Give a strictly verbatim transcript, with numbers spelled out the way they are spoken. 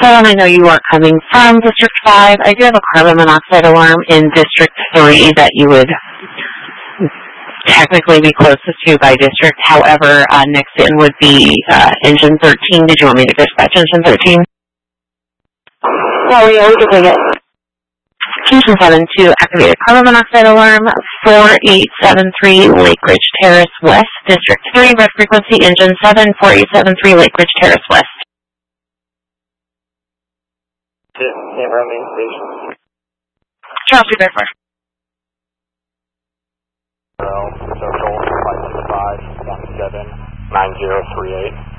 seven, I know you are coming from District five. I do have a carbon monoxide alarm in District three that you would technically be closest to by district. However, uh, next in would be uh, engine thirteen. Did you want me to dispatch engine thirteen? Oh, yeah, we can take it. Engine seven to activate a carbon monoxide alarm, four eight seven three Lake Ridge Terrace West, District three, red frequency, engine seven, four eight seven three Lake Ridge Terrace West. Can't run main station. Charles, be there for. Circle, five six five, one seven, nine zero three eight.